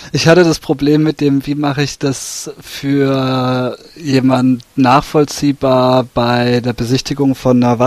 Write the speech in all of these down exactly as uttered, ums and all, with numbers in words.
Ich hatte das Problem mit dem, wie mache ich das für jemand nachvollziehbar bei der Besichtigung von einer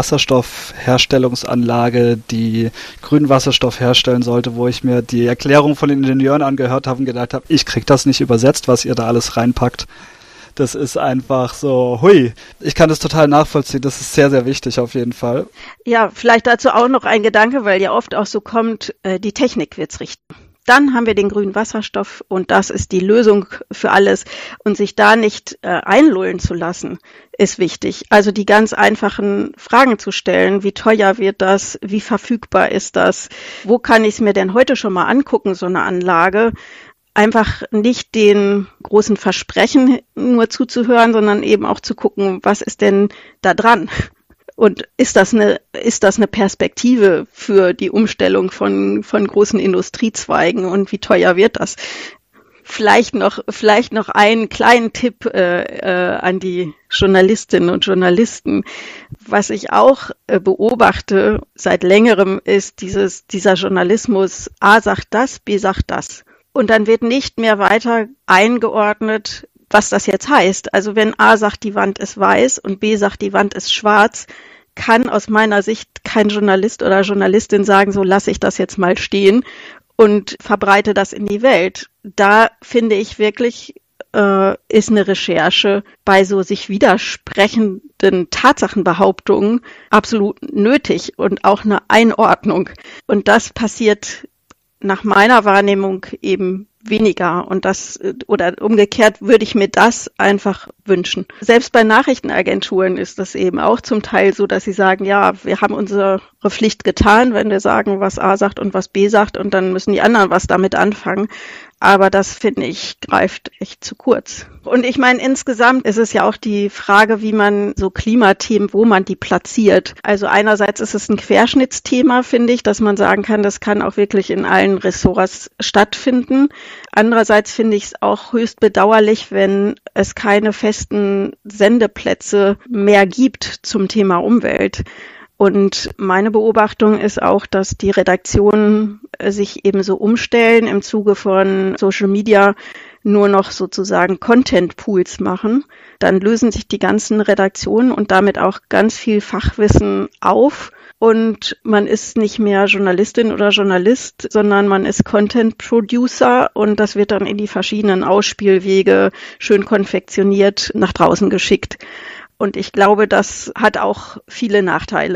Wasserstoffherstellungsanlage, die grünen Wasserstoff herstellen sollte, wo ich mir die Erklärung von den Ingenieuren angehört habe und gedacht habe, ich krieg das nicht übersetzt, was ihr da alles reinpackt. Das ist einfach so, hui, ich kann das total nachvollziehen, das ist sehr, sehr wichtig auf jeden Fall. Ja, vielleicht dazu auch noch ein Gedanke, weil ja oft auch so kommt, äh, die Technik wird's richten. Dann haben wir den grünen Wasserstoff und das ist die Lösung für alles. Und sich da nicht äh, einlullen zu lassen, ist wichtig. Also die ganz einfachen Fragen zu stellen, wie teuer wird das, wie verfügbar ist das, wo kann ich es mir denn heute schon mal angucken, so eine Anlage. Einfach nicht den großen Versprechen nur zuzuhören, sondern eben auch zu gucken, was ist denn da dran? Und ist das eine, ist das eine Perspektive für die Umstellung von, von großen Industriezweigen und wie teuer wird das? Vielleicht noch, vielleicht noch einen kleinen Tipp äh, äh, an die Journalistinnen und Journalisten. Was ich auch äh, beobachte seit längerem ist dieses, dieser Journalismus, A sagt das, B sagt das. Und dann wird nicht mehr weiter eingeordnet, was das jetzt heißt. Also wenn A sagt, die Wand ist weiß und B sagt, die Wand ist schwarz, kann aus meiner Sicht kein Journalist oder Journalistin sagen, so lasse ich das jetzt mal stehen und verbreite das in die Welt. Da finde ich wirklich, äh, ist eine Recherche bei so sich widersprechenden Tatsachenbehauptungen absolut nötig und auch eine Einordnung. Und das passiert nach meiner Wahrnehmung eben weniger und das oder umgekehrt würde ich mir das einfach wünschen. Selbst bei Nachrichtenagenturen ist das eben auch zum Teil so, dass sie sagen, ja, wir haben unsere Pflicht getan, wenn wir sagen, was A sagt und was B sagt und dann müssen die anderen was damit anfangen. Aber das, finde ich, greift echt zu kurz. Und ich meine, insgesamt ist es ja auch die Frage, wie man so Klimathemen, wo man die platziert. Also einerseits ist es ein Querschnittsthema, finde ich, dass man sagen kann, das kann auch wirklich in allen Ressorts stattfinden. Andererseits finde ich es auch höchst bedauerlich, wenn es keine festen Sendeplätze mehr gibt zum Thema Umwelt. Und meine Beobachtung ist auch, dass die Redaktionen sich eben so umstellen im Zuge von Social Media, nur noch sozusagen Content-Pools machen. Dann lösen sich die ganzen Redaktionen und damit auch ganz viel Fachwissen auf. Und man ist nicht mehr Journalistin oder Journalist, sondern man ist Content-Producer und das wird dann in die verschiedenen Ausspielwege schön konfektioniert nach draußen geschickt. Und ich glaube, das hat auch viele Nachteile.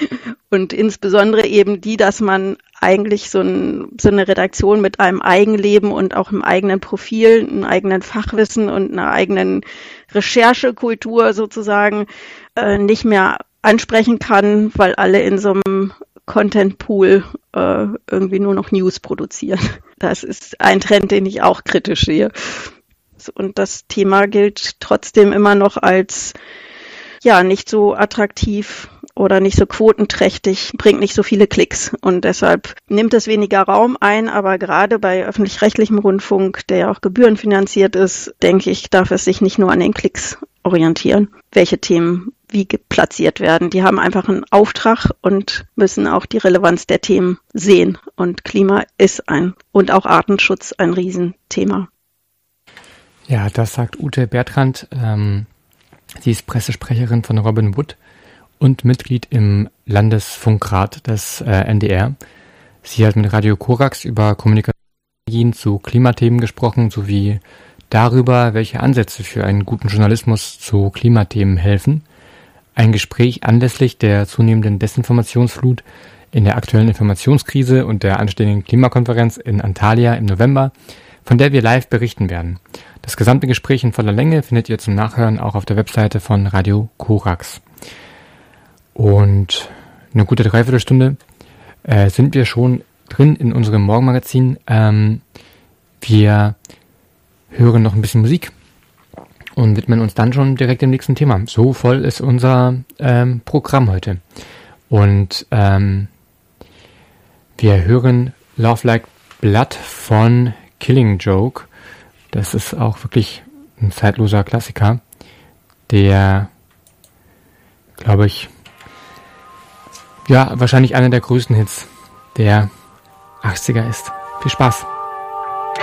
Und insbesondere eben die, dass man eigentlich so, ein, so eine Redaktion mit einem Eigenleben und auch einem eigenen Profil, einem eigenen Fachwissen und einer eigenen Recherchekultur sozusagen äh, nicht mehr ansprechen kann, weil alle in so einem Content-Pool äh, irgendwie nur noch News produzieren. Das ist ein Trend, den ich auch kritisch sehe. Und das Thema gilt trotzdem immer noch als ja nicht so attraktiv oder nicht so quotenträchtig, bringt nicht so viele Klicks und deshalb nimmt es weniger Raum ein, aber gerade bei öffentlich-rechtlichem Rundfunk, der ja auch gebührenfinanziert ist, denke ich, darf es sich nicht nur an den Klicks orientieren, welche Themen wie platziert werden. Die haben einfach einen Auftrag und müssen auch die Relevanz der Themen sehen und Klima ist ein und auch Artenschutz ein Riesenthema. Ja, das sagt Ute Bertrand. Ähm, sie ist Pressesprecherin von Robin Wood und Mitglied im Landesfunkrat des äh, N D R. Sie hat mit Radio Korax über Kommunikation zu Klimathemen gesprochen, sowie darüber, welche Ansätze für einen guten Journalismus zu Klimathemen helfen. Ein Gespräch anlässlich der zunehmenden Desinformationsflut in der aktuellen Informationskrise und der anstehenden Klimakonferenz in Antalya im November, von der wir live berichten werden. Das gesamte Gespräch in voller Länge findet ihr zum Nachhören auch auf der Webseite von Radio Korax. Und eine gute Dreiviertelstunde äh, sind wir schon drin in unserem Morgenmagazin. Ähm, wir hören noch ein bisschen Musik und widmen uns dann schon direkt dem nächsten Thema. So voll ist unser ähm, Programm heute. Und ähm, wir hören Love Like Blood von Killing Joke. Das ist auch wirklich ein zeitloser Klassiker, der, glaube ich, ja, wahrscheinlich einer der größten Hits der achtziger ist. Viel Spaß!